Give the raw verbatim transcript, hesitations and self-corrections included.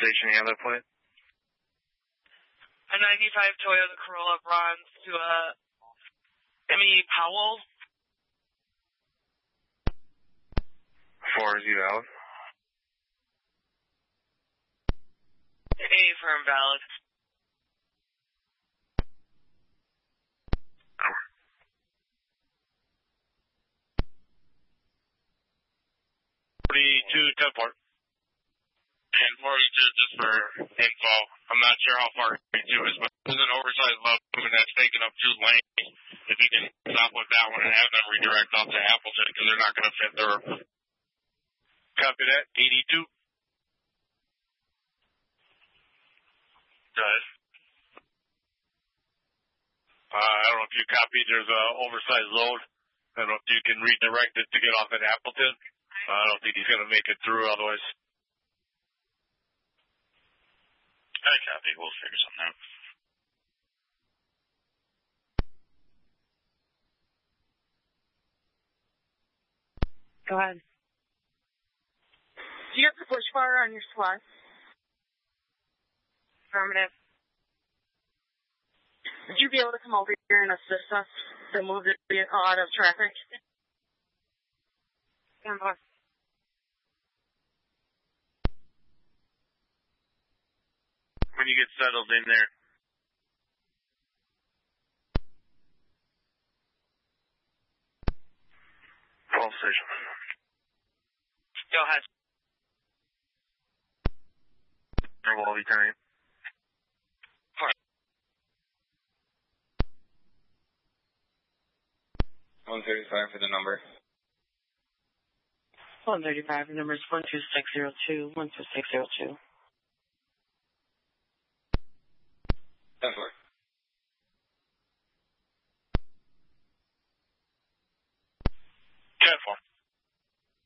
station, the other plate? A ninety-five Toyota Corolla Bronze to a Emmy Powell. Four is you out? A for invalid. forty-two, ten port. And forty-two, just for info. I'm not sure how far forty-two is, but there's an oversized load that's taking up two lanes. If you can stop with that one and have them redirect off to Appleton, because they're not going to fit their... Copy that, eighty-two. Go ahead. Uh, I don't know if you copied, there's an oversized load. I don't know if you can redirect it to get off at Appleton. Uh, I don't think he's going to make it through, otherwise. I copy, we'll figure something out. Go ahead. Do you have the push bar on your SWAT? Affirmative. Would you be able to come over here and assist us to move the vehicle out of traffic? Stand by. When you get settled in there. twelve station. Go ahead. Or will be turning. one thirty-five for the number. one thirty-five, the number is one two six zero two, one two six zero two.